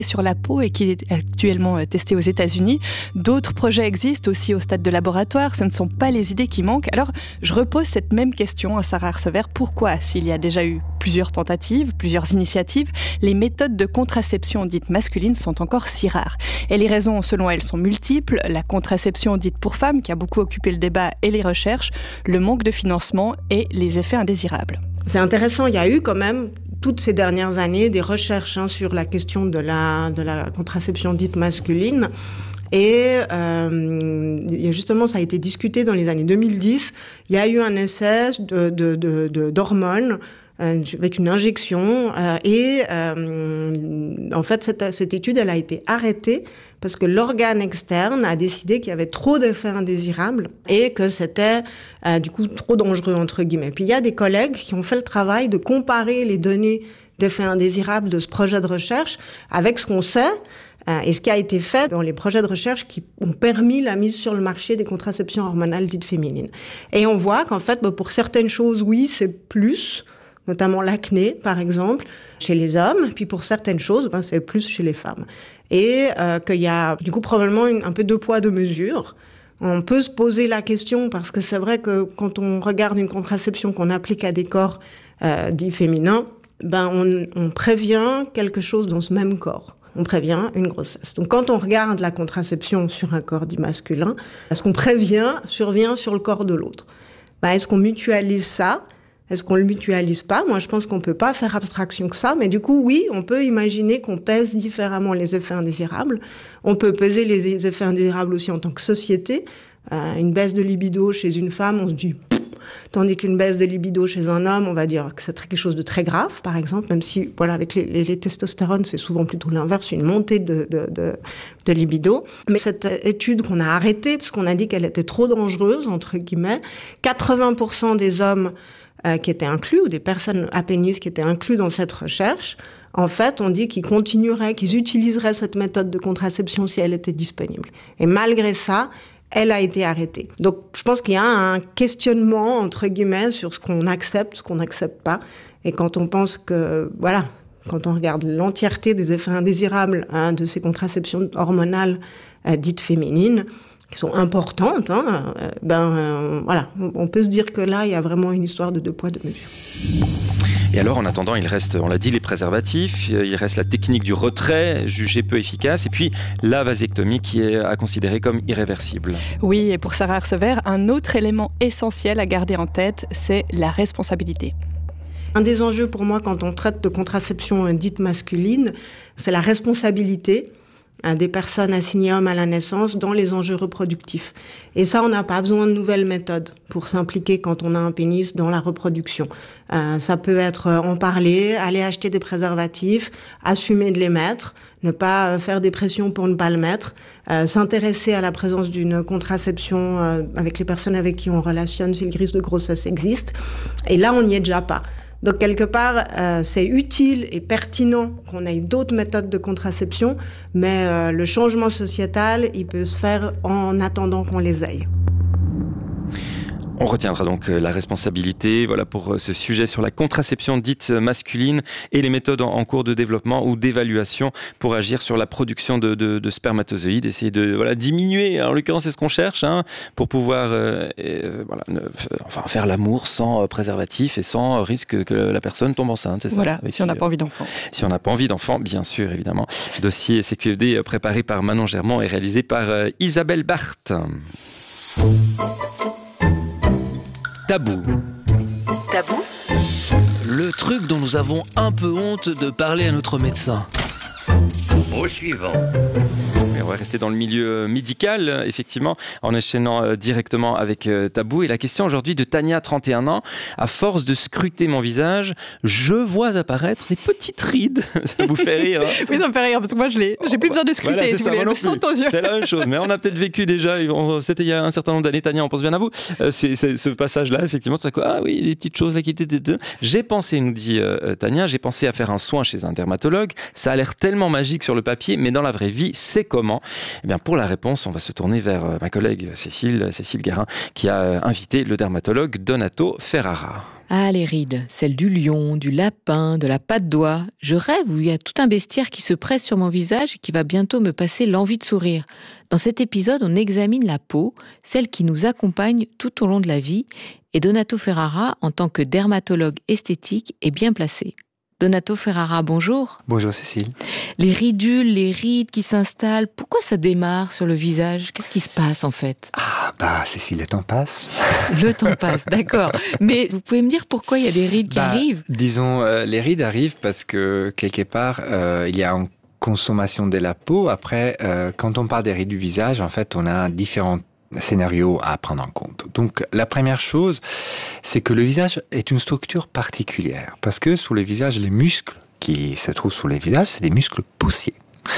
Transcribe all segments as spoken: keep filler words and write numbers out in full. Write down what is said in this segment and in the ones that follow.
sur la peau et qui est actuellement testé aux États-Unis. D'autres projets existent aussi au stade de laboratoire. Ce ne sont pas les idées qui manquent. Alors, je repose cette même question à Sarah Arsever. Pourquoi, s'il y a déjà eu plusieurs tentatives, plusieurs initiatives, les méthodes de contraception dites masculines sont encore si rares? Et les raisons, selon elle, sont multiples. La contraception dite pour femmes, qui a beaucoup occupé le débat et les recherches, le manque de financement et les effets indésirables. C'est intéressant, il y a eu quand même toutes ces dernières années des recherches hein, sur la question de la, de la contraception dite masculine. Et euh, justement, ça a été discuté dans les années deux mille dix. Il y a eu un essai de, de, de, de, d'hormones euh, avec une injection. Euh, et euh, en fait, cette, cette étude, elle a été arrêtée parce que l'organe externe a décidé qu'il y avait trop d'effets indésirables et que c'était euh, du coup trop dangereux, entre guillemets. Puis il y a des collègues qui ont fait le travail de comparer les données d'effets indésirables de ce projet de recherche avec ce qu'on sait euh, et ce qui a été fait dans les projets de recherche qui ont permis la mise sur le marché des contraceptions hormonales dites féminines. Et on voit qu'en fait, bah, pour certaines choses, oui, c'est plus, notamment l'acné, par exemple, chez les hommes. Puis pour certaines choses, ben, c'est plus chez les femmes. Et euh, qu'il y a, du coup, probablement une, un peu deux poids, deux mesures. On peut se poser la question, parce que c'est vrai que quand on regarde une contraception qu'on applique à des corps euh, dits féminins, ben, on, on prévient quelque chose dans ce même corps. On prévient une grossesse. Donc, quand on regarde la contraception sur un corps dit masculin, ce qu'on prévient survient sur le corps de l'autre. Ben, est-ce qu'on mutualise ça ? Est-ce qu'on le mutualise pas ? Moi, je pense qu'on peut pas faire abstraction que ça. Mais du coup, oui, on peut imaginer qu'on pèse différemment les effets indésirables. On peut peser les effets indésirables aussi en tant que société. Euh, une baisse de libido chez une femme, on se dit... Tandis qu'une baisse de libido chez un homme, on va dire que c'est quelque chose de très grave, par exemple, même si, voilà, avec les, les, les testostérones, c'est souvent plutôt l'inverse, une montée de, de, de, de libido. Mais cette étude qu'on a arrêtée, parce qu'on a dit qu'elle était trop dangereuse, entre guillemets, quatre-vingts pour cent des hommes Euh, qui étaient inclus, ou des personnes à pénis qui étaient inclus dans cette recherche, en fait, on dit qu'ils continueraient, qu'ils utiliseraient cette méthode de contraception si elle était disponible. Et malgré ça, elle a été arrêtée. Donc, je pense qu'il y a un questionnement, entre guillemets, sur ce qu'on accepte, ce qu'on n'accepte pas. Et quand on pense que, voilà, quand on regarde l'entièreté des effets indésirables hein, de ces contraceptions hormonales euh, dites féminines, qui sont importantes, hein, euh, ben euh, voilà, on, on peut se dire que là, il y a vraiment une histoire de deux poids, deux mesures. Et alors, en attendant, il reste, on l'a dit, les préservatifs, il reste la technique du retrait, jugée peu efficace, et puis la vasectomie qui est à considérer comme irréversible. Oui, et pour Sarah Arsever, un autre élément essentiel à garder en tête, c'est la responsabilité. Un des enjeux pour moi, quand on traite de contraception dite masculine, c'est la responsabilité des personnes assignées hommes à la naissance dans les enjeux reproductifs. Et ça, on n'a pas besoin de nouvelles méthodes pour s'impliquer quand on a un pénis dans la reproduction. Euh, ça peut être en parler, aller acheter des préservatifs, assumer de les mettre, ne pas faire des pressions pour ne pas le mettre, euh, s'intéresser à la présence d'une contraception euh, avec les personnes avec qui on relationne si le risque de grossesse existe. Et là, on n'y est déjà pas. Donc, quelque part, euh, c'est utile et pertinent qu'on ait d'autres méthodes de contraception, mais euh, le changement sociétal, il peut se faire en attendant qu'on les aille. On retiendra donc la responsabilité, voilà pour ce sujet sur la contraception dite masculine et les méthodes en cours de développement ou d'évaluation pour agir sur la production de, de, de spermatozoïdes, essayer de voilà diminuer. En l'occurrence, c'est ce qu'on cherche hein, pour pouvoir euh, euh, voilà, ne, enfin faire l'amour sans préservatif et sans risque que la personne tombe enceinte. C'est ça, voilà, si on n'a pas envie d'enfant. Si on n'a pas envie d'enfant, bien sûr, évidemment. Dossier C Q F D préparé par Manon Germont et réalisé par euh, Isabelle Barthes. Tabou. Tabou ? Le truc dont nous avons un peu honte de parler à notre médecin. Au suivant. Et on va rester dans le milieu médical, effectivement, en enchaînant directement avec Tabou. Et la question aujourd'hui de Tania, trente et un ans. À force de scruter mon visage, je vois apparaître des petites rides. Ça vous fait rire hein? Oui, ça me fait rire, parce que moi, je l'ai. J'ai plus besoin de scruter, voilà, si vous voulez. Je le saute aux yeux. C'est la même chose, mais on a peut-être vécu déjà, c'était il y a un certain nombre d'années, Tania, on pense bien à vous. C'est, c'est ce passage-là, effectivement, c'est quoi? Ah oui, des petites choses là qui étaient... J'ai pensé, nous dit euh, Tania, j'ai pensé à faire un soin chez un dermatologue. Ça a l'air tellement magique sur le papier, mais dans la vraie vie, c'est comment? Eh bien, pour la réponse, on va se tourner vers ma collègue Cécile, Cécile Guérin, qui a invité le dermatologue Donato Ferrara. Ah, les rides, celles du lion, du lapin, de la patte d'oie. Je rêve où il y a tout un bestiaire qui se presse sur mon visage et qui va bientôt me passer l'envie de sourire. Dans cet épisode, on examine la peau, celle qui nous accompagne tout au long de la vie, et Donato Ferrara, en tant que dermatologue esthétique, est bien placé. Donato Ferrara, bonjour. Bonjour Cécile. Les ridules, les rides qui s'installent, pourquoi ça démarre sur le visage ? Qu'est-ce qui se passe en fait ? Ah bah Cécile, le temps passe. Le temps passe, d'accord. Mais vous pouvez me dire pourquoi il y a des rides qui bah, arrivent ? Disons, euh, les rides arrivent parce que quelque part, euh, il y a une consommation de la peau. Après, euh, quand on parle des rides du visage, en fait, on a différentes scénarios à prendre en compte. Donc, la première chose, c'est que le visage est une structure particulière. Parce que sous le visage, les muscles qui se trouvent sous le visage, c'est des muscles poussiers.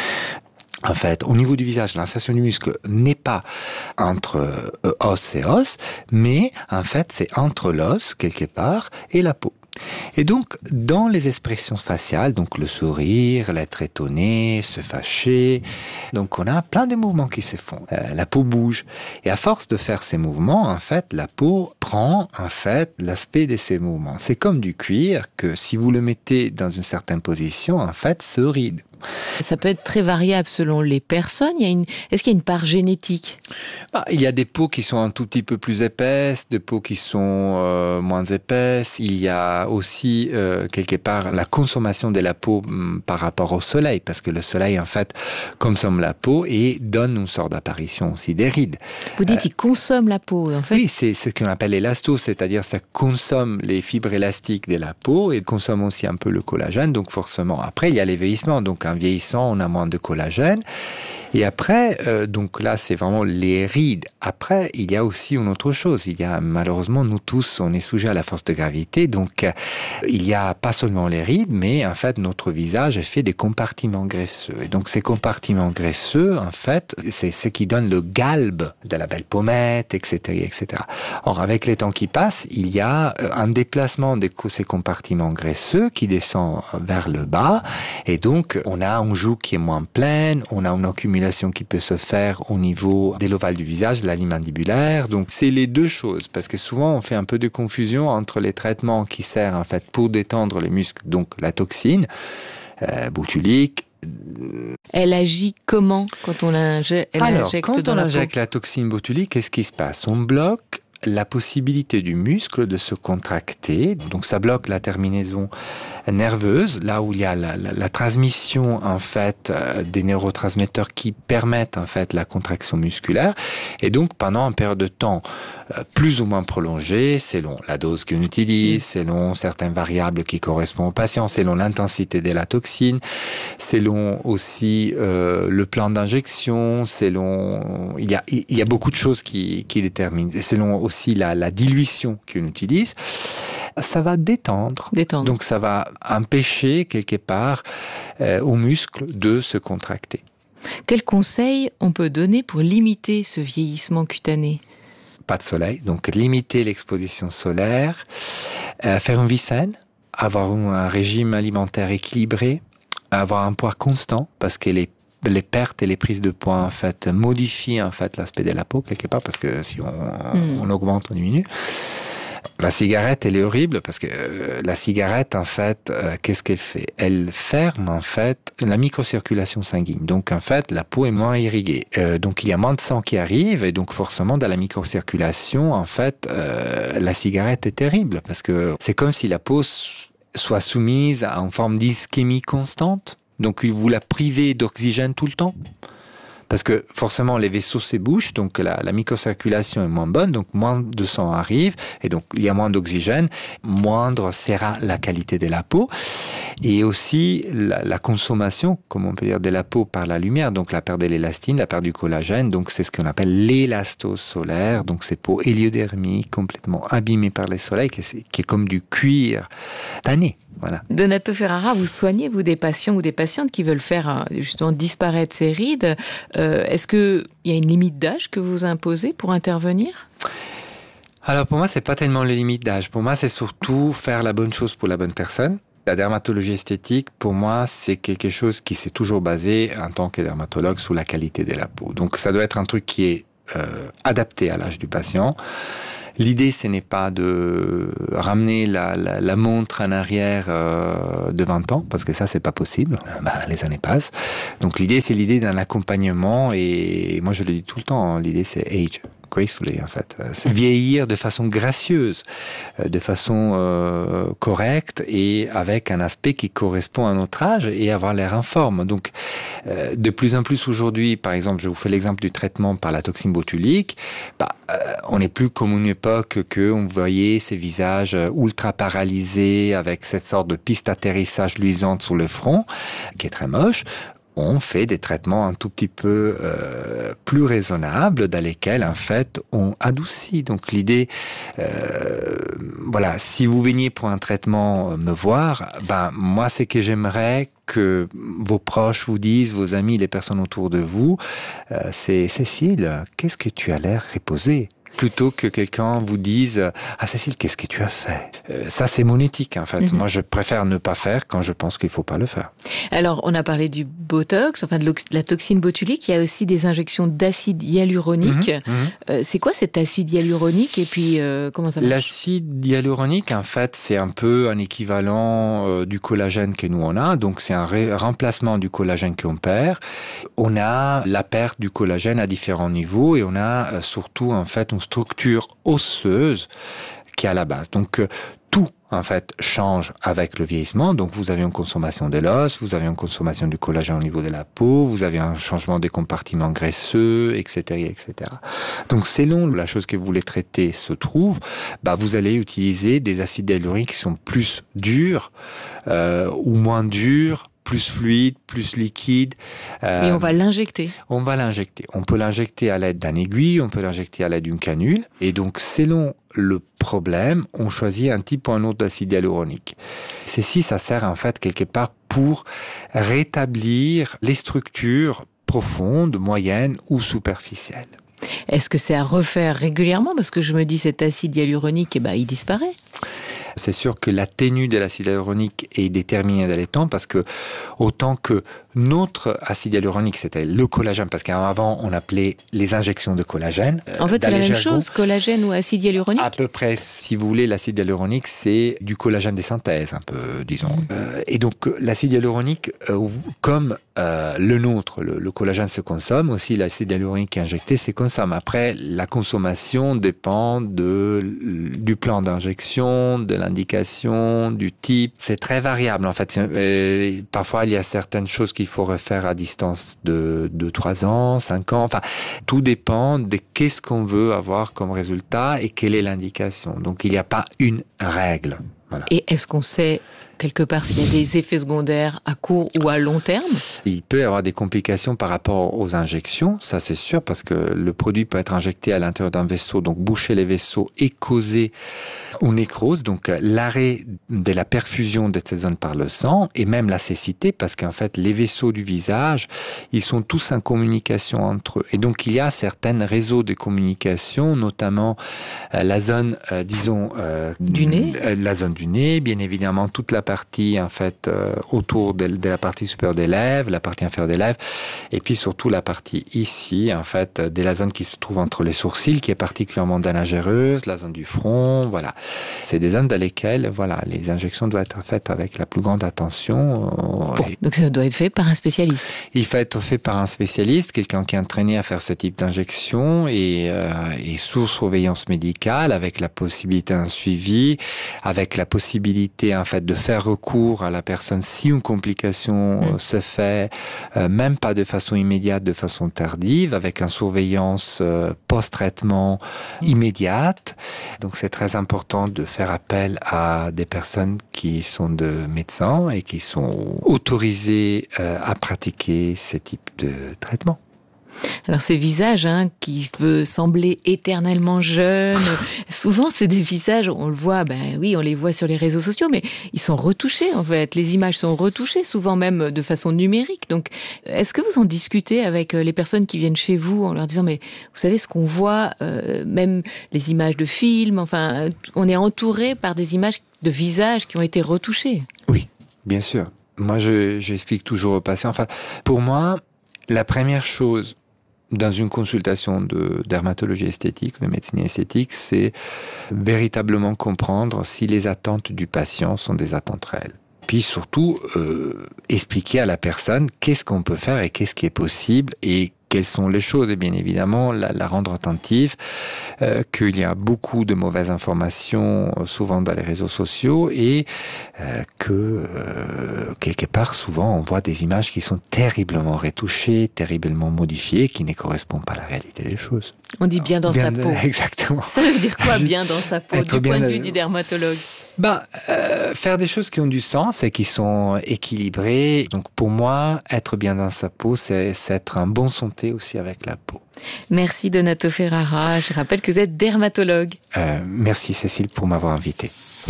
En fait, au niveau du visage, l'insertion du muscle n'est pas entre euh, os et os, mais en fait, c'est entre l'os, quelque part, et la peau. Et donc, dans les expressions faciales, donc le sourire, l'être étonné, se fâcher, donc on a plein de mouvements qui se font. Euh, la peau bouge. Et à force de faire ces mouvements, en fait, la peau prend, en fait, l'aspect de ces mouvements. C'est comme du cuir que si vous le mettez dans une certaine position, en fait, se ride. Ça peut être très variable selon les personnes. Il y a une... Est-ce qu'il y a une part génétique ? Bah, il y a des peaux qui sont un tout petit peu plus épaisses, des peaux qui sont euh, moins épaisses. Il y a aussi, euh, quelque part, la consommation de la peau hum, par rapport au soleil, parce que le soleil, en fait, consomme la peau et donne une sorte d'apparition aussi des rides. Vous dites euh, il consomme la peau, en fait ? Oui, c'est ce qu'on appelle l'élastose, c'est-à-dire ça consomme les fibres élastiques de la peau et consomme aussi un peu le collagène, donc forcément. Après, il y a les vieillissements, donc en vieillissant, on a moins de collagène. Et après, euh, donc là, c'est vraiment les rides. Après, il y a aussi une autre chose. Il y a, malheureusement, nous tous, on est sujets à la force de gravité. Donc, euh, il y a pas seulement les rides, mais en fait, notre visage est fait des compartiments graisseux. Et donc, ces compartiments graisseux, en fait, c'est ce qui donne le galbe de la belle pommette, et cetera, et cetera. Or, avec les temps qui passent, il y a un déplacement de ces compartiments graisseux qui descend vers le bas. Et donc, on a une joue qui est moins pleine, on a une accumulation qui peut se faire au niveau de l'ovale du visage, la ligne mandibulaire. Donc, c'est les deux choses, parce que souvent, on fait un peu de confusion entre les traitements qui servent, en fait, pour détendre les muscles, donc la toxine euh, botulique. Elle agit comment quand on l'injecte Elle Alors, injecte quand dans on la injecte peau. la toxine botulique, qu'est-ce qui se passe ? On bloque la possibilité du muscle de se contracter, donc ça bloque la terminaison nerveuse, là où il y a la, la, la transmission en fait euh, des neurotransmetteurs qui permettent en fait la contraction musculaire, et donc pendant une période de temps euh, plus ou moins prolongée, selon la dose qu'on utilise, selon certaines variables qui correspondent au patient, selon l'intensité de la toxine, selon aussi euh, le plan d'injection, selon il y a il y a beaucoup de choses qui qui déterminent, et selon aussi la, la dilution qu'on utilise. Ça va détendre. Détendre. Donc ça va empêcher quelque part euh, aux muscles de se contracter. Quels conseils on peut donner pour limiter ce vieillissement cutané ? Pas de soleil, donc limiter l'exposition solaire, euh, faire une vie saine, avoir un régime alimentaire équilibré, avoir un poids constant, parce que les les pertes et les prises de poids en fait modifient en fait l'aspect de la peau quelque part, parce que si on, mmh. on augmente, on diminue. La cigarette, elle est horrible parce que euh, la cigarette, en fait, euh, qu'est-ce qu'elle fait ? Elle ferme, en fait, la microcirculation sanguine. Donc, en fait, la peau est moins irriguée. Euh, donc, il y a moins de sang qui arrive et donc, forcément, dans la microcirculation, en fait, euh, la cigarette est terrible parce que c'est comme si la peau soit soumise à une forme d'ischémie constante. Donc, vous la privez d'oxygène tout le temps. Parce que forcément, les vaisseaux s'ébouchent, donc la, la microcirculation est moins bonne, donc moins de sang arrive, et donc il y a moins d'oxygène, moindre sera la qualité de la peau. Et aussi la, la consommation, comme on peut dire, de la peau par la lumière, donc la perte de l'élastine, la perte du collagène, donc c'est ce qu'on appelle l'élastose solaire, donc ces peaux héliodermiques complètement abîmées par le soleil, qui est, qui est comme du cuir tanné. Voilà. Donato Ferrara, vous soignez, vous, des patients ou des patientes qui veulent faire justement disparaître ces rides. Euh, est-ce qu'il y a une limite d'âge que vous imposez pour intervenir ? Alors pour moi, c'est pas tellement les limites d'âge. Pour moi, c'est surtout faire la bonne chose pour la bonne personne. La dermatologie esthétique, pour moi, c'est quelque chose qui s'est toujours basé, en tant que dermatologue, sur la qualité de la peau. Donc ça doit être un truc qui est euh, adapté à l'âge du patient. L'idée, ce n'est pas de ramener la, la, la montre en arrière euh, de vingt ans, parce que ça, c'est pas possible. Ben, les années passent. Donc l'idée, c'est l'idée d'un accompagnement, et moi je le dis tout le temps, l'idée c'est age gracefully, en fait. C'est vieillir de façon gracieuse, de façon euh, correcte et avec un aspect qui correspond à notre âge et avoir l'air en forme. Donc, euh, de plus en plus aujourd'hui, par exemple, je vous fais l'exemple du traitement par la toxine botulique, bah, euh, on n'est plus comme une époque que on voyait ces visages ultra paralysés avec cette sorte de piste d'atterrissage luisante sur le front, qui est très moche. On fait des traitements un tout petit peu euh, plus raisonnables, dans lesquels, en fait, on adoucit. Donc, l'idée, euh, voilà, si vous veniez pour un traitement me voir, ben, moi, c'est que j'aimerais que vos proches vous disent, vos amis, les personnes autour de vous, euh, c'est Cécile, qu'est-ce que tu as l'air reposée ? Plutôt que quelqu'un vous dise « Ah Cécile, qu'est-ce que tu as fait ?» euh, Ça, c'est mon éthique, en fait. Mm-hmm. Moi, je préfère ne pas faire quand je pense qu'il ne faut pas le faire. Alors, on a parlé du Botox, enfin de la toxine botulique. Il y a aussi des injections d'acide hyaluronique. Mm-hmm. Euh, c'est quoi cet acide hyaluronique et puis euh, comment ça marche ? L'acide hyaluronique, en fait, c'est un peu un équivalent euh, du collagène que nous, on a. Donc, c'est un ré- remplacement du collagène qu'on perd. On a la perte du collagène à différents niveaux et on a euh, surtout, en fait, une structure osseuse qui est à la base. Donc, euh, tout, en fait, change avec le vieillissement. Donc, vous avez une consommation de l'os, vous avez une consommation du collagène au niveau de la peau, vous avez un changement des compartiments graisseux, et cetera, et cetera. Donc, selon la chose que vous voulez traiter se trouve, bah, vous allez utiliser des acides hyaluroniques qui sont plus durs euh, ou moins durs, plus fluide, plus liquide. Euh, Et on va l'injecter. On va l'injecter. On peut l'injecter à l'aide d'un aiguille, on peut l'injecter à l'aide d'une canule. Et donc, selon le problème, on choisit un type ou un autre d'acide hyaluronique. Ceci, ça sert en fait quelque part pour rétablir les structures profondes, moyennes ou superficielles. Est-ce que c'est à refaire régulièrement ? Parce que je me dis, cet acide hyaluronique, eh ben, il disparaît. C'est sûr que la ténue de l'acide hyaluronique est déterminée dans les temps parce que autant que notre acide hyaluronique, c'était le collagène, parce qu'avant on appelait les injections de collagène. En fait, c'est la même jargons. chose, collagène ou acide hyaluronique ? À peu près, si vous voulez, l'acide hyaluronique, c'est du collagène des synthèses, un peu, disons. Mmh. Euh, et donc, l'acide hyaluronique, euh, comme euh, le nôtre, le, le collagène se consomme, aussi l'acide hyaluronique injecté se consomme. Après, la consommation dépend de, du plan d'injection, de l'indication, du type. C'est très variable, en fait. Euh, parfois, il y a certaines choses qu'il faut refaire à distance de deux, trois ans, cinq ans. Enfin, tout dépend de qu'est-ce qu'on veut avoir comme résultat et quelle est l'indication. Donc, il n'y a pas une règle. Voilà. Et est-ce qu'on sait quelque part s'il y a des effets secondaires à court ou à long terme ? Il peut y avoir des complications par rapport aux injections, ça c'est sûr, parce que le produit peut être injecté à l'intérieur d'un vaisseau, donc boucher les vaisseaux et causer une nécrose, donc l'arrêt de la perfusion de cette zone par le sang, et même la cécité, parce qu'en fait les vaisseaux du visage, ils sont tous en communication entre eux. Et donc il y a certains réseaux de communication, notamment euh, la zone, euh, disons... Euh, du nez euh, La zone du nez, bien évidemment toute la partie en fait euh, autour de, de la partie supérieure des lèvres, la partie inférieure des lèvres, et puis surtout la partie ici en fait de la zone qui se trouve entre les sourcils, qui est particulièrement dangereuse, la zone du front, voilà. C'est des zones dans lesquelles voilà les injections doivent être faites avec la plus grande attention. Bon, et... Donc ça doit être fait par un spécialiste. Il faut être fait par un spécialiste, quelqu'un qui est entraîné à faire ce type d'injection et, euh, et sous surveillance médicale, avec la possibilité d'un suivi, avec la possibilité en fait de faire recours à la personne si une complication mmh. se fait, euh, même pas de façon immédiate, de façon tardive, avec une surveillance euh, post-traitement immédiate. Donc c'est très important de faire appel à des personnes qui sont de médecins et qui sont autorisées euh, à pratiquer ce type de traitement. Alors ces visages hein, qui veulent sembler éternellement jeunes, souvent c'est des visages, on le voit, ben oui, on les voit sur les réseaux sociaux, mais ils sont retouchés en fait. Les images sont retouchées, souvent même de façon numérique. Donc, est-ce que vous en discutez avec les personnes qui viennent chez vous en leur disant, mais vous savez ce qu'on voit, euh, même les images de films, enfin, on est entouré par des images de visages qui ont été retouchés. Oui, bien sûr. Moi, je, j'explique toujours aux patients. Enfin, pour moi, la première chose dans une consultation de dermatologie esthétique, de médecine esthétique, c'est véritablement comprendre si les attentes du patient sont des attentes réelles. Puis surtout, euh, expliquer à la personne qu'est-ce qu'on peut faire et qu'est-ce qui est possible et quelles sont les choses, et bien évidemment la, la rendre attentive, euh, qu'il y a beaucoup de mauvaises informations souvent dans les réseaux sociaux et euh, que euh, quelque part souvent on voit des images qui sont terriblement retouchées, terriblement modifiées, qui ne correspondent pas à la réalité des choses. On dit bien dans bien sa peau. Exactement. Ça veut dire quoi, bien dans sa peau, Être du point de bien, vue du dermatologue? Bah, euh, faire des choses qui ont du sens et qui sont équilibrées. Donc pour moi, être bien dans sa peau, c'est, c'est être en bonne santé aussi avec la peau. Merci Donato Ferrara. Je rappelle que vous êtes dermatologue. Euh, merci Cécile pour m'avoir invité.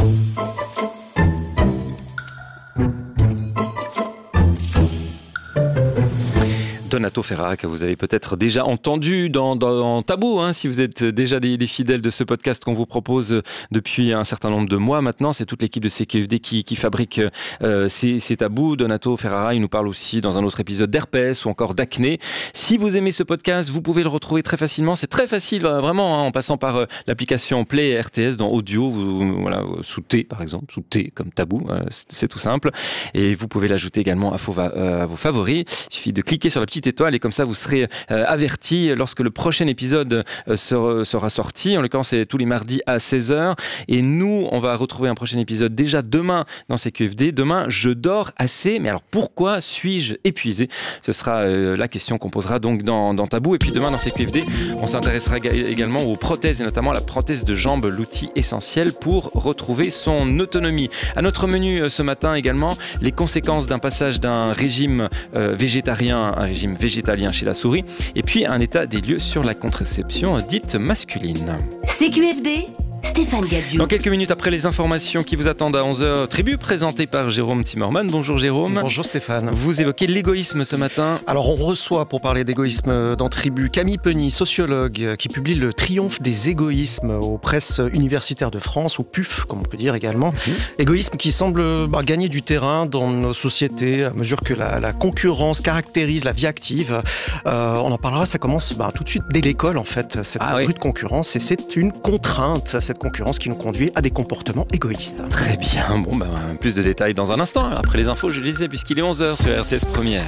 Donato Ferrara, que vous avez peut-être déjà entendu dans, dans Tabou, hein, si vous êtes déjà des, des fidèles de ce podcast qu'on vous propose depuis un certain nombre de mois maintenant. C'est toute l'équipe de C Q F D qui, qui fabrique euh, ces, ces tabous. Donato Ferrara, il nous parle aussi dans un autre épisode d'herpès ou encore d'acné. Si vous aimez ce podcast, vous pouvez le retrouver très facilement. C'est très facile, vraiment, hein, en passant par euh, l'application Play R T S dans Audio, vous, voilà, sous T par exemple, sous T comme Tabou, euh, c'est, c'est tout simple. Et vous pouvez l'ajouter également à vos, euh, à vos favoris. Il suffit de cliquer sur la petite étoile et comme ça vous serez euh, averti lorsque le prochain épisode euh, sera, sera sorti. En l'occurrence, c'est tous les mardis à seize heures. Et nous, on va retrouver un prochain épisode déjà demain dans C Q F D. Demain, je dors assez, mais alors pourquoi suis-je épuisé? Ce sera euh, la question qu'on posera donc dans, dans Tabou. Et puis demain dans C Q F D, on s'intéressera également aux prothèses et notamment à la prothèse de jambe, l'outil essentiel pour retrouver son autonomie. À notre menu euh, ce matin également, les conséquences d'un passage d'un régime euh, végétarien à un régime végétalien chez la souris, et puis un état des lieux sur la contraception dite masculine. C Q F D, Stéphane Gadiou. Dans quelques minutes après les informations qui vous attendent à onze heures, Tribu présenté par Jérôme Zimmermann. Bonjour Jérôme. Bonjour Stéphane. Vous évoquez l'égoïsme ce matin. Alors on reçoit pour parler d'égoïsme dans Tribu Camille Penny, sociologue, qui publie Le triomphe des égoïsmes aux presses universitaires de France, ou P U F comme on peut dire également. Mmh. Égoïsme qui semble bah, gagner du terrain dans nos sociétés à mesure que la, la concurrence caractérise la vie active. Euh, on en parlera, ça commence bah, tout de suite dès l'école en fait, cette ah, oui. rude concurrence, et c'est une contrainte, cette concurrence qui nous conduit à des comportements égoïstes. Très bien, bon bah, plus de détails dans un instant. Après les infos, je le disais, puisqu'il est onze heures sur R T S Première.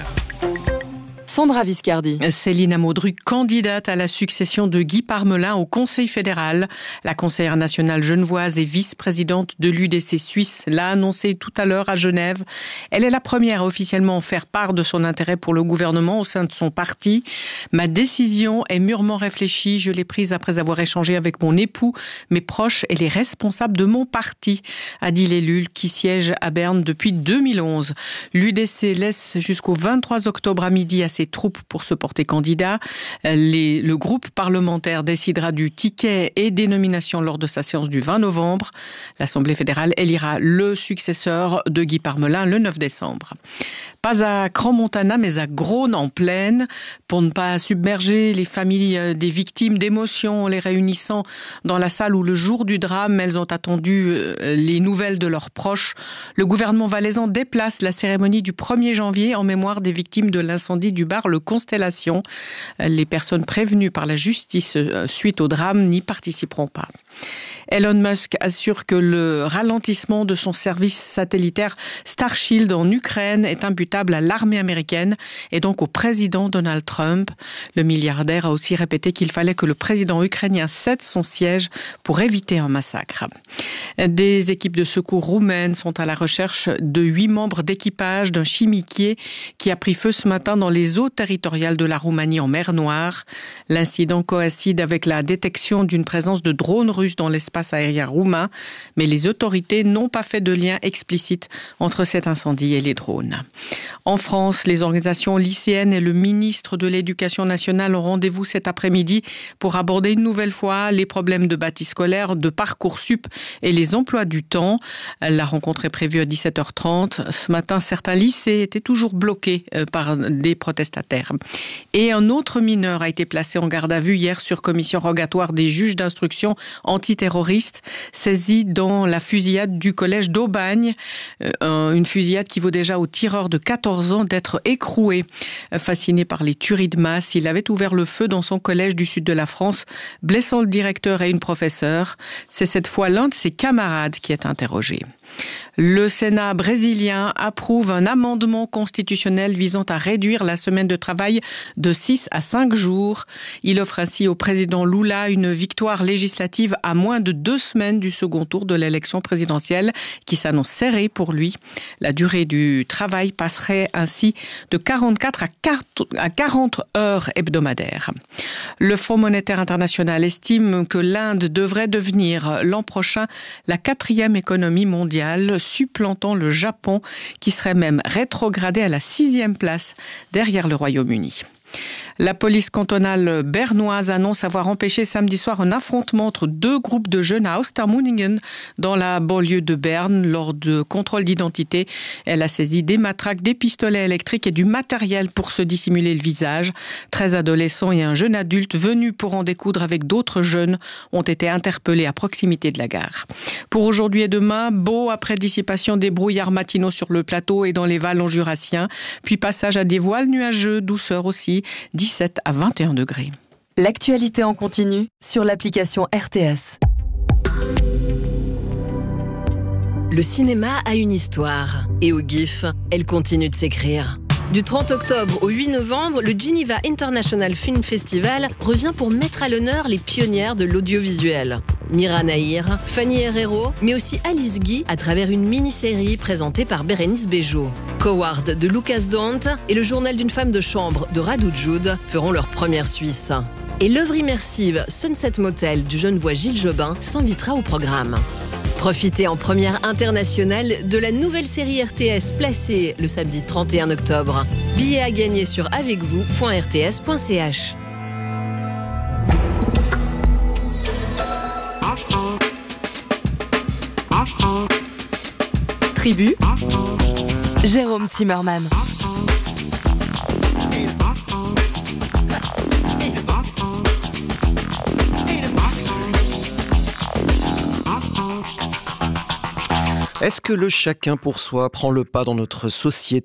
Sandra Viscardi. Céline Amaudru, candidate à la succession de Guy Parmelin au Conseil fédéral. La conseillère nationale genevoise et vice-présidente de l'U D C suisse l'a annoncé tout à l'heure à Genève. Elle est la première à officiellement faire part de son intérêt pour le gouvernement au sein de son parti. Ma décision est mûrement réfléchie. Je l'ai prise après avoir échangé avec mon époux, mes proches et les responsables de mon parti, a dit l'élu qui siège à Berne depuis deux mille onze. L'U D C laisse jusqu'au vingt-trois octobre à midi à ses troupes pour se porter candidat. Les, le groupe parlementaire décidera du ticket et des nominations lors de sa séance du vingt novembre. L'Assemblée fédérale élira le successeur de Guy Parmelin le neuf décembre. Pas à Crans-Montana, mais à Grosne en plaine, pour ne pas submerger les familles des victimes d'émotions, les réunissant dans la salle où le jour du drame, elles ont attendu les nouvelles de leurs proches. Le gouvernement valaisan déplace la cérémonie du premier janvier en mémoire des victimes de l'incendie du bar Le Constellation. Les personnes prévenues par la justice suite au drame n'y participeront pas. Elon Musk assure que le ralentissement de son service satellitaire Starshield en Ukraine est imputable à l'armée américaine et donc au président Donald Trump. Le milliardaire a aussi répété qu'il fallait que le président ukrainien cède son siège pour éviter un massacre. Des équipes de secours roumaines sont à la recherche de huit membres d'équipage d'un chimiquier qui a pris feu ce matin dans les eaux territoriales de la Roumanie en mer Noire. L'incident coïncide avec la détection d'une présence de drones russes dans l'espace aérien roumain, mais les autorités n'ont pas fait de lien explicite entre cet incendie et les drones. En France, les organisations lycéennes et le ministre de l'Éducation nationale ont rendez-vous cet après-midi pour aborder une nouvelle fois les problèmes de bâti scolaire, de Parcoursup et les emplois du temps. La rencontre est prévue à dix-sept heures trente. Ce matin, certains lycées étaient toujours bloqués par des protestations prestataire. Et un autre mineur a été placé en garde à vue hier sur commission rogatoire des juges d'instruction antiterroristes saisis dans la fusillade du collège d'Aubagne, euh, une fusillade qui vaut déjà au tireur de quatorze ans d'être écroué. Fasciné par les tueries de masse, il avait ouvert le feu dans son collège du sud de la France, blessant le directeur et une professeure. C'est cette fois l'un de ses camarades qui est interrogé. Le Sénat brésilien approuve un amendement constitutionnel visant à réduire la semaine de travail de six à cinq jours. Il offre ainsi au président Lula une victoire législative à moins de deux semaines du second tour de l'élection présidentielle qui s'annonce serrée pour lui. La durée du travail passerait ainsi de quarante-quatre à quarante heures hebdomadaires. Le Fonds monétaire international estime que l'Inde devrait devenir l'an prochain la quatrième économie mondiale, supplantant le Japon, qui serait même rétrogradé à la sixième place derrière le Royaume-Uni. La police cantonale bernoise annonce avoir empêché samedi soir un affrontement entre deux groupes de jeunes à Ostermunningen, dans la banlieue de Berne. Lors de contrôles d'identité, elle a saisi des matraques, des pistolets électriques et du matériel pour se dissimuler le visage. treize adolescents et un jeune adulte venus pour en découdre avec d'autres jeunes ont été interpellés à proximité de la gare. Pour aujourd'hui et demain, beau après dissipation des brouillards matinaux sur le plateau et dans les vallons jurassiens, puis passage à des voiles nuageux, douceur aussi, dix-sept à vingt et un degrés. L'actualité en continu sur l'application R T S. Le cinéma a une histoire et au G I F, elle continue de s'écrire. Du trente octobre au huit novembre, le Geneva International Film Festival revient pour mettre à l'honneur les pionnières de l'audiovisuel. Mira Nahir, Fanny Herrero, mais aussi Alice Guy à travers une mini-série présentée par Bérénice Bejo. Coward de Lucas Dante et le journal d'une femme de chambre de Radu Jude feront leur première Suisse. Et l'œuvre immersive Sunset Motel du Genevois Gilles Jobin s'invitera au programme. Profitez en première internationale de la nouvelle série R T S Placée le samedi trente et un octobre. Billets à gagner sur avec vous point r t s point c h. Tribu, Jérôme Zimmermann. Est-ce que le chacun pour soi prend le pas dans notre société ?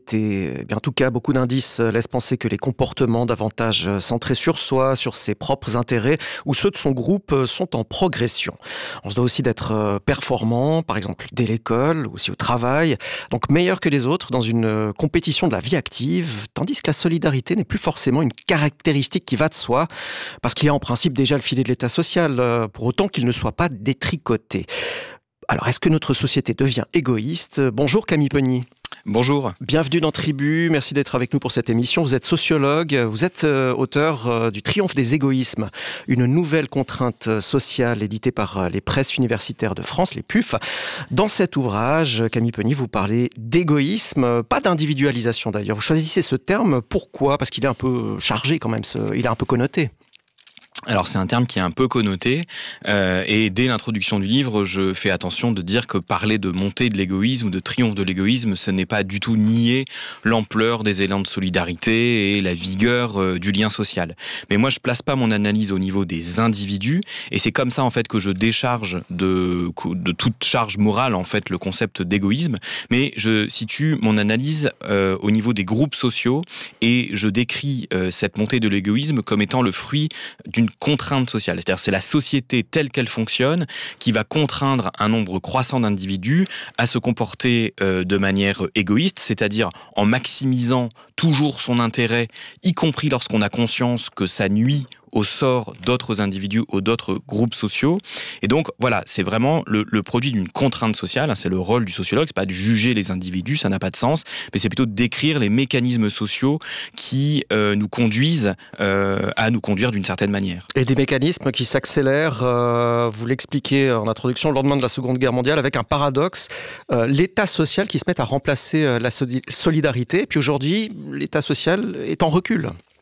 Eh bien, en tout cas, beaucoup d'indices laissent penser que les comportements davantage centrés sur soi, sur ses propres intérêts ou ceux de son groupe sont en progression. On se doit aussi d'être performant, par exemple dès l'école, ou aussi au travail, donc meilleur que les autres dans une compétition de la vie active, tandis que la solidarité n'est plus forcément une caractéristique qui va de soi, parce qu'il y a en principe déjà le filet de l'état social, pour autant qu'il ne soit pas détricoté. Alors, est-ce que notre société devient égoïste ? Bonjour Camille Penny. Bonjour. Bienvenue dans Tribu, merci d'être avec nous pour cette émission. Vous êtes sociologue, vous êtes euh, auteur euh, du Triomphe des égoïsmes, une nouvelle contrainte sociale éditée par euh, les presses universitaires de France, les P U F. Dans cet ouvrage, Camille Penny, vous parlez d'égoïsme, pas d'individualisation d'ailleurs. Vous choisissez ce terme, pourquoi ? Parce qu'il est un peu chargé quand même, ce, il est un peu connoté. Alors c'est un terme qui est un peu connoté euh, et dès l'introduction du livre, je fais attention de dire que parler de montée de l'égoïsme ou de triomphe de l'égoïsme, ce n'est pas du tout nier l'ampleur des élans de solidarité et la vigueur euh, du lien social. Mais moi, je place pas mon analyse au niveau des individus et c'est comme ça en fait que je décharge de, de toute charge morale en fait le concept d'égoïsme. Mais je situe mon analyse euh, au niveau des groupes sociaux et je décris euh, cette montée de l'égoïsme comme étant le fruit d'une contrainte sociale. C'est-à-dire c'est la société telle qu'elle fonctionne qui va contraindre un nombre croissant d'individus à se comporter euh, de manière égoïste, c'est-à-dire en maximisant toujours son intérêt, y compris lorsqu'on a conscience que ça nuit au sort d'autres individus ou d'autres groupes sociaux. Et donc, voilà, c'est vraiment le, le produit d'une contrainte sociale. C'est le rôle du sociologue, c'est pas de juger les individus, ça n'a pas de sens, mais c'est plutôt de décrire les mécanismes sociaux qui euh, nous conduisent euh, à nous conduire d'une certaine manière. Et des mécanismes qui s'accélèrent, euh, vous l'expliquez en introduction, le lendemain de la Seconde Guerre mondiale, avec un paradoxe, euh, l'État social qui se met à remplacer euh, la solidarité. Et puis aujourd'hui, l'État social est en recul.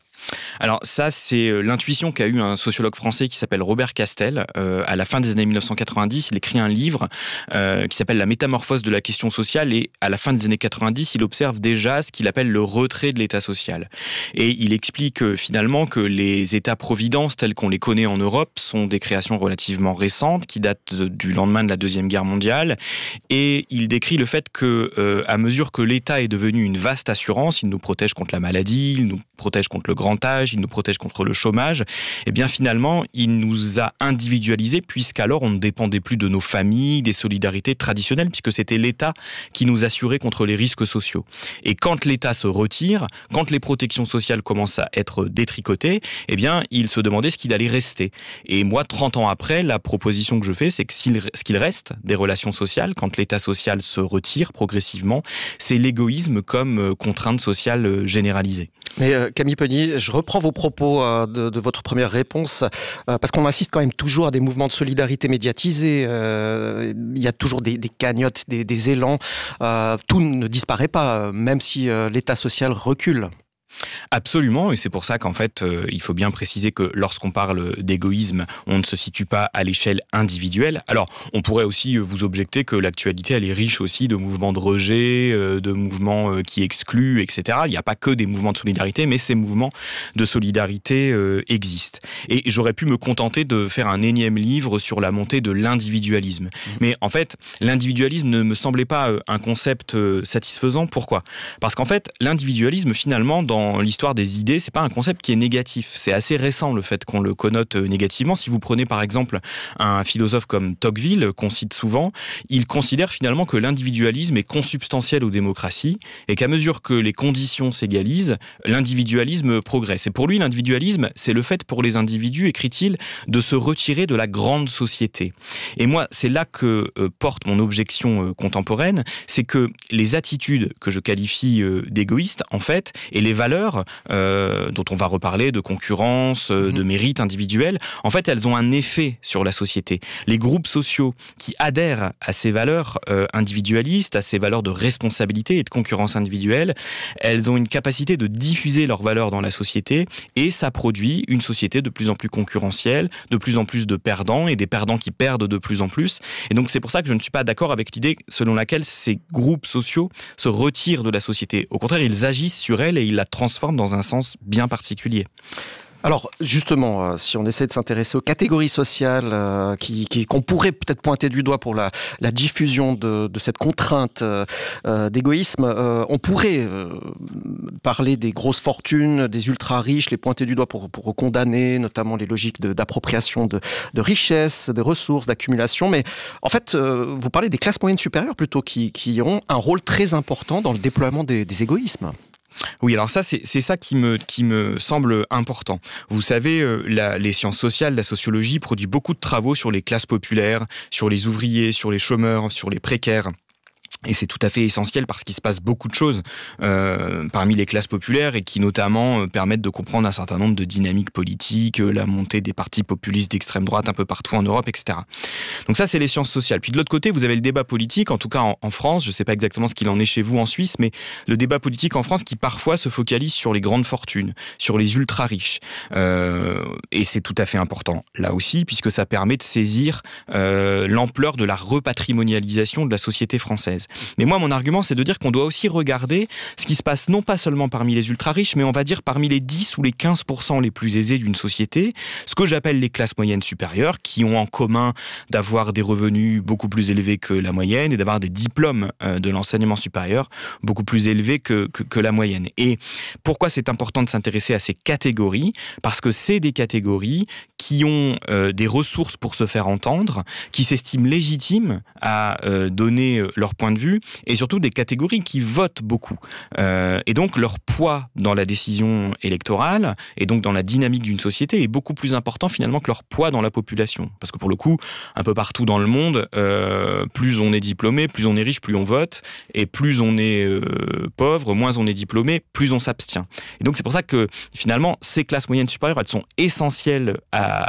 Alors ça, c'est l'intuition qu'a eu un sociologue français qui s'appelle Robert Castel. Euh, à la fin des années mille neuf cent quatre-vingt-dix, il écrit un livre euh, qui s'appelle La métamorphose de la question sociale, et à la fin des années quatre-vingt-dix, il observe déjà ce qu'il appelle le retrait de l'État social. Et il explique euh, finalement que les États-providence tels qu'on les connaît en Europe sont des créations relativement récentes qui datent du lendemain de la Deuxième Guerre mondiale. Et il décrit le fait que, euh, à mesure que l'État est devenu une vaste assurance, il nous protège contre la maladie, il nous protège contre le grand âge, il nous protège contre le chômage, et bien finalement, il nous a individualisés, puisqu'alors on ne dépendait plus de nos familles, des solidarités traditionnelles, puisque c'était l'État qui nous assurait contre les risques sociaux. Et quand l'État se retire, quand les protections sociales commencent à être détricotées, eh bien, il se demandait ce qu'il allait rester. Et moi, trente ans après, la proposition que je fais, c'est que s'il, ce qu'il reste des relations sociales, quand l'État social se retire progressivement, c'est l'égoïsme comme contrainte sociale généralisée. Mais euh, Camille Penny, je reprends vos propos euh, de, de votre première réponse, euh, parce qu'on insiste quand même toujours à des mouvements de solidarité médiatisés. Euh, il y a toujours des, des cagnottes, des, des élans. Euh, tout ne disparaît pas, même si euh, l'État social recule. Absolument, et c'est pour ça qu'en fait, euh, il faut bien préciser que lorsqu'on parle d'égoïsme, on ne se situe pas à l'échelle individuelle. Alors, on pourrait aussi vous objecter que l'actualité, elle est riche aussi de mouvements de rejet, euh, de mouvements euh, qui excluent, et cetera. Il n'y a pas que des mouvements de solidarité, mais ces mouvements de solidarité euh, existent. Et j'aurais pu me contenter de faire un énième livre sur la montée de l'individualisme. Mmh. Mais en fait, l'individualisme ne me semblait pas euh, un concept euh, satisfaisant. Pourquoi ? Parce qu'en fait, l'individualisme, finalement, dans Dans l'histoire des idées, c'est pas un concept qui est négatif. C'est assez récent le fait qu'on le connote négativement. Si vous prenez par exemple un philosophe comme Tocqueville, qu'on cite souvent, il considère finalement que l'individualisme est consubstantiel aux démocraties et qu'à mesure que les conditions s'égalisent, l'individualisme progresse. Et pour lui, l'individualisme, c'est le fait pour les individus, écrit-il, de se retirer de la grande société. Et moi, c'est là que euh, porte mon objection euh, contemporaine, c'est que les attitudes que je qualifie euh, d'égoïstes, en fait, et les valeurs euh, dont on va reparler, de concurrence, euh, mmh. de mérite individuel, en fait, elles ont un effet sur la société. Les groupes sociaux qui adhèrent à ces valeurs euh, individualistes, à ces valeurs de responsabilité et de concurrence individuelle, elles ont une capacité de diffuser leurs valeurs dans la société, et ça produit une société de plus en plus concurrentielle, de plus en plus de perdants, et des perdants qui perdent de plus en plus. Et donc, c'est pour ça que je ne suis pas d'accord avec l'idée selon laquelle ces groupes sociaux se retirent de la société. Au contraire, ils agissent sur elle et ils la transforme dans un sens bien particulier. Alors justement, euh, si on essaie de s'intéresser aux catégories sociales euh, qui, qui, qu'on pourrait peut-être pointer du doigt pour la, la diffusion de, de cette contrainte euh, d'égoïsme, euh, on pourrait euh, parler des grosses fortunes, des ultra-riches, les pointer du doigt pour, pour condamner notamment les logiques de, d'appropriation de, de richesses, de ressources, d'accumulation. Mais en fait, euh, vous parlez des classes moyennes supérieures plutôt qui, qui ont un rôle très important dans le déploiement des, des égoïsmes. Oui, alors ça, c'est, c'est ça qui me, qui me semble important. Vous savez, euh, la, les sciences sociales, la sociologie produit beaucoup de travaux sur les classes populaires, sur les ouvriers, sur les chômeurs, sur les précaires. Et c'est tout à fait essentiel parce qu'il se passe beaucoup de choses euh, parmi les classes populaires et qui notamment euh, permettent de comprendre un certain nombre de dynamiques politiques, euh, la montée des partis populistes d'extrême droite un peu partout en Europe, et cetera. Donc ça, c'est les sciences sociales. Puis de l'autre côté, vous avez le débat politique, en tout cas en, en France, je ne sais pas exactement ce qu'il en est chez vous en Suisse, mais le débat politique en France qui parfois se focalise sur les grandes fortunes, sur les ultra-riches. Euh, et c'est tout à fait important, là aussi, puisque ça permet de saisir euh, l'ampleur de la repatrimonialisation de la société française. Mais moi, mon argument, c'est de dire qu'on doit aussi regarder ce qui se passe non pas seulement parmi les ultra-riches, mais on va dire parmi les dix ou les quinze pour cent les plus aisés d'une société, ce que j'appelle les classes moyennes supérieures, qui ont en commun d'avoir des revenus beaucoup plus élevés que la moyenne et d'avoir des diplômes de l'enseignement supérieur beaucoup plus élevés que, que, que la moyenne. Et pourquoi c'est important de s'intéresser à ces catégories ? Parce que c'est des catégories qui ont euh, des ressources pour se faire entendre, qui s'estiment légitimes à euh, donner leur point de vue, et surtout des catégories qui votent beaucoup. Euh, et donc leur poids dans la décision électorale, et donc dans la dynamique d'une société, est beaucoup plus important finalement que leur poids dans la population. Parce que pour le coup, un peu partout dans le monde, euh, plus on est diplômé, plus on est riche, plus on vote, et plus on est euh, pauvre, moins on est diplômé, plus on s'abstient. Et donc c'est pour ça que finalement, ces classes moyennes supérieures, elles sont essentielles à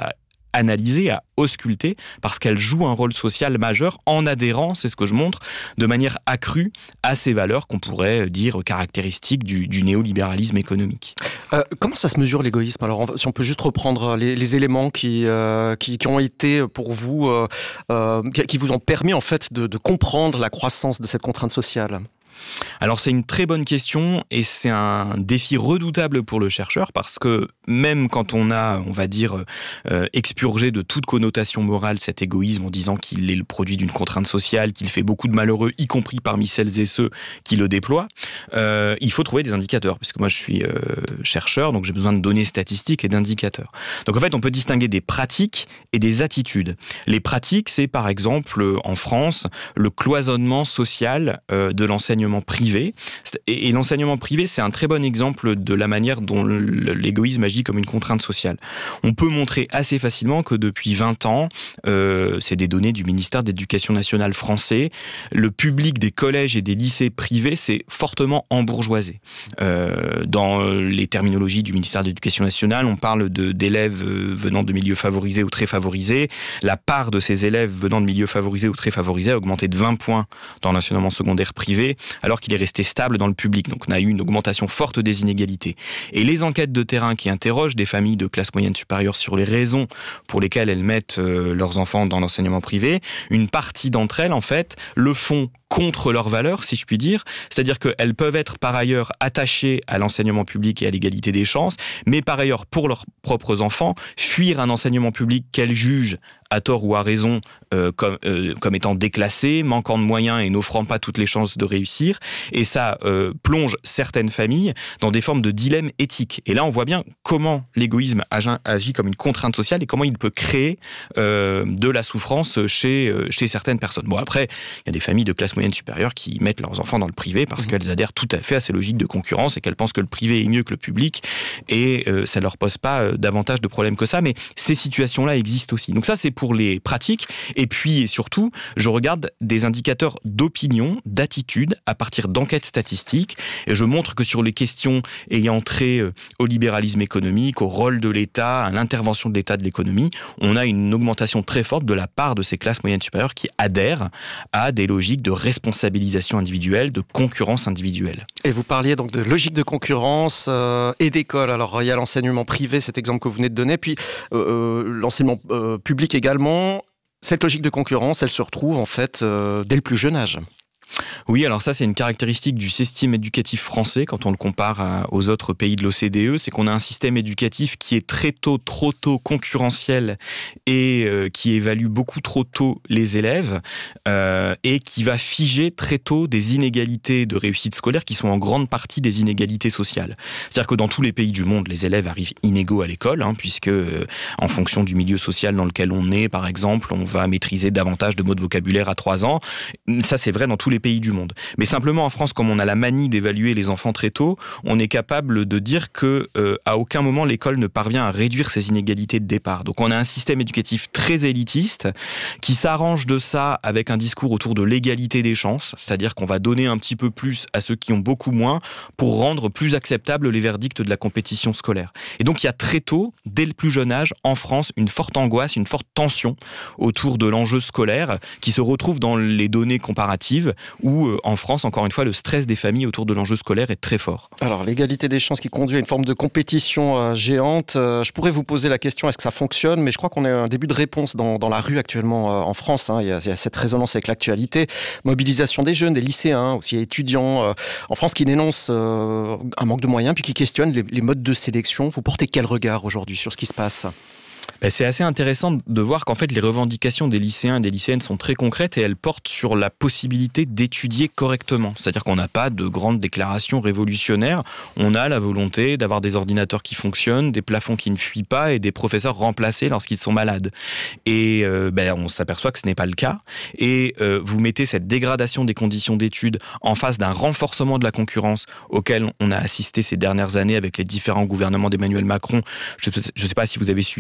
analyser, à ausculter, parce qu'elle joue un rôle social majeur en adhérant, c'est ce que je montre, de manière accrue à ces valeurs qu'on pourrait dire caractéristiques du, du néolibéralisme économique. Euh, comment ça se mesure l'égoïsme ? Alors, on, si on peut juste reprendre les, les éléments qui, euh, qui, qui ont été pour vous, euh, euh, qui vous ont permis en fait de, de comprendre la croissance de cette contrainte sociale. Alors c'est une très bonne question et c'est un défi redoutable pour le chercheur parce que même quand on a, on va dire, euh, expurgé de toute connotation morale cet égoïsme en disant qu'il est le produit d'une contrainte sociale, qu'il fait beaucoup de malheureux, y compris parmi celles et ceux qui le déploient, euh, il faut trouver des indicateurs parce que moi je suis euh, chercheur donc j'ai besoin de données statistiques et d'indicateurs. Donc en fait on peut distinguer des pratiques et des attitudes. Les pratiques c'est par exemple en France le cloisonnement social euh, de l'enseignement privé. Et, et l'enseignement privé, c'est un très bon exemple de la manière dont l'égoïsme agit comme une contrainte sociale. On peut montrer assez facilement que depuis vingt ans, euh, c'est des données du ministère de l'Éducation nationale français, le public des collèges et des lycées privés s'est fortement embourgeoisé. Euh, dans les terminologies du ministère de l'Éducation nationale, on parle de, d'élèves venant de milieux favorisés ou très favorisés. La part de ces élèves venant de milieux favorisés ou très favorisés a augmenté de vingt points dans l'enseignement secondaire privé, alors qu'il est resté stable dans le public. Donc on a eu une augmentation forte des inégalités. Et les enquêtes de terrain qui interrogent des familles de classe moyenne supérieure sur les raisons pour lesquelles elles mettent euh, leurs enfants dans l'enseignement privé, une partie d'entre elles, en fait, le font contre leurs valeurs, si je puis dire. C'est-à-dire qu'elles peuvent être par ailleurs attachées à l'enseignement public et à l'égalité des chances, mais par ailleurs, pour leurs propres enfants, fuir un enseignement public qu'elles jugent à tort ou à raison, euh, comme, euh, comme étant déclassé, manquant de moyens et n'offrant pas toutes les chances de réussir. Et ça euh, plonge certaines familles dans des formes de dilemmes éthiques. Et là, on voit bien comment l'égoïsme agit comme une contrainte sociale et comment il peut créer euh, de la souffrance chez, euh, chez certaines personnes. Bon, après, il y a des familles de classe moyenne supérieure qui mettent leurs enfants dans le privé parce mmh. qu'elles adhèrent tout à fait à ces logiques de concurrence et qu'elles pensent que le privé est mieux que le public et euh, ça ne leur pose pas euh, davantage de problèmes que ça. Mais ces situations-là existent aussi. Donc ça, c'est pour les pratiques. Et puis, et surtout, je regarde des indicateurs d'opinion, d'attitude à partir d'enquêtes statistiques. Et je montre que sur les questions ayant trait au libéralisme économique, au rôle de l'État, à l'intervention de l'État de l'économie, on a une augmentation très forte de la part de ces classes moyennes supérieures qui adhèrent à des logiques de responsabilisation individuelle, de concurrence individuelle. Et vous parliez donc de logique de concurrence euh, et d'école. Alors, il y a l'enseignement privé, cet exemple que vous venez de donner, puis euh, l'enseignement euh, public également. Cette logique de concurrence, elle se retrouve en fait euh, dès le plus jeune âge. Oui, alors ça c'est une caractéristique du système éducatif français quand on le compare à, aux autres pays de l'O C D E, c'est qu'on a un système éducatif qui est très tôt, trop tôt concurrentiel et euh, qui évalue beaucoup trop tôt les élèves euh, et qui va figer très tôt des inégalités de réussite scolaire qui sont en grande partie des inégalités sociales. C'est-à-dire que dans tous les pays du monde, les élèves arrivent inégaux à l'école, hein, puisque euh, en fonction du milieu social dans lequel on est, par exemple, on va maîtriser davantage de mots de vocabulaire à trois ans. Ça c'est vrai dans tous les pays du monde. Mais simplement en France, comme on a la manie d'évaluer les enfants très tôt, on est capable de dire que euh, à aucun moment l'école ne parvient à réduire ces inégalités de départ. Donc on a un système éducatif très élitiste qui s'arrange de ça avec un discours autour de l'égalité des chances, c'est-à-dire qu'on va donner un petit peu plus à ceux qui ont beaucoup moins pour rendre plus acceptables les verdicts de la compétition scolaire. Et donc il y a très tôt, dès le plus jeune âge, en France, une forte angoisse, une forte tension autour de l'enjeu scolaire qui se retrouve dans les données comparatives où, euh, en France, encore une fois, le stress des familles autour de l'enjeu scolaire est très fort. Alors, l'égalité des chances qui conduit à une forme de compétition euh, géante. Euh, je pourrais vous poser la question, est-ce que ça fonctionne ? Mais je crois qu'on a un début de réponse dans, dans la rue actuellement euh, en France. Hein. Il y a, il y a cette résonance avec l'actualité. Mobilisation des jeunes, des lycéens, aussi étudiants euh, en France qui dénoncent euh, un manque de moyens, puis qui questionnent les, les modes de sélection. Vous portez quel regard aujourd'hui sur ce qui se passe ? C'est assez intéressant de voir qu'en fait les revendications des lycéens et des lycéennes sont très concrètes et elles portent sur la possibilité d'étudier correctement. C'est-à-dire qu'on n'a pas de grandes déclarations révolutionnaires, on a la volonté d'avoir des ordinateurs qui fonctionnent, des plafonds qui ne fuient pas et des professeurs remplacés lorsqu'ils sont malades. Et euh, ben, on s'aperçoit que ce n'est pas le cas. Et euh, vous mettez cette dégradation des conditions d'études en face d'un renforcement de la concurrence auquel on a assisté ces dernières années avec les différents gouvernements d'Emmanuel Macron. Je ne sais pas si vous avez suivi ensuite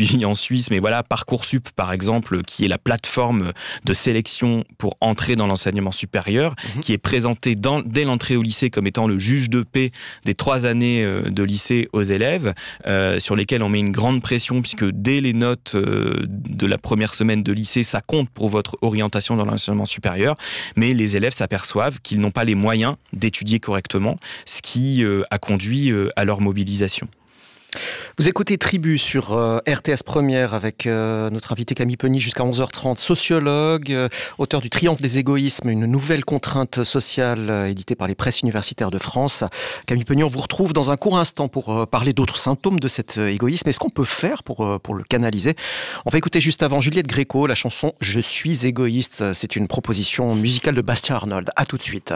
Suisse, mais voilà, Parcoursup, par exemple, qui est la plateforme de sélection pour entrer dans l'enseignement supérieur, mmh. qui est présentée dans, dès l'entrée au lycée comme étant le juge de paix des trois années de lycée aux élèves, euh, sur lesquels on met une grande pression, puisque dès les notes euh, de la première semaine de lycée, ça compte pour votre orientation dans l'enseignement supérieur, mais les élèves s'aperçoivent qu'ils n'ont pas les moyens d'étudier correctement, ce qui euh, a conduit euh, à leur mobilisation. Vous écoutez Tribu sur euh, R T S Première avec euh, notre invité Camille Peny jusqu'à onze heures trente, sociologue, euh, auteur du Triomphe des égoïsmes, une nouvelle contrainte sociale euh, éditée par les presses universitaires de France. Camille Peny, on vous retrouve dans un court instant pour euh, parler d'autres symptômes de cet euh, égoïsme. Est-ce qu'on peut faire pour, euh, pour le canaliser ? On va écouter juste avant Juliette Gréco, la chanson « Je suis égoïste ». C'est une proposition musicale de Bastien Arnold. À tout de suite.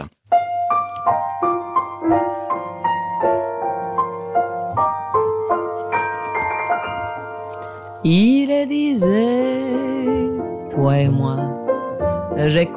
Il disait, toi et moi, j'ai